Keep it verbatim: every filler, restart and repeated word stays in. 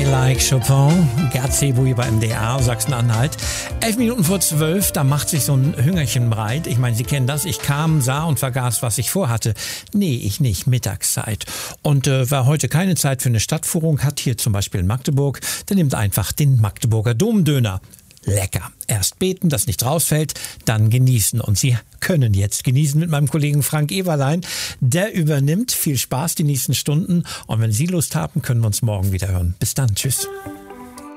Like Chopin, Gazebo hier bei M D R, Sachsen-Anhalt. Elf Minuten vor zwölf, da macht sich so ein Hüngerchen breit. Ich meine, Sie kennen das. Ich kam, sah und vergaß, was ich vorhatte. Nee, ich nicht. Mittagszeit. Und äh, wer heute keine Zeit für eine Stadtführung hat, hier zum Beispiel in Magdeburg, der nimmt einfach den Magdeburger Domdöner. Lecker. Erst beten, dass nichts rausfällt, dann genießen. Und Sie können jetzt genießen mit meinem Kollegen Frank Eberlein. Der übernimmt. Viel Spaß die nächsten Stunden. Und wenn Sie Lust haben, können wir uns morgen wieder hören. Bis dann. Tschüss.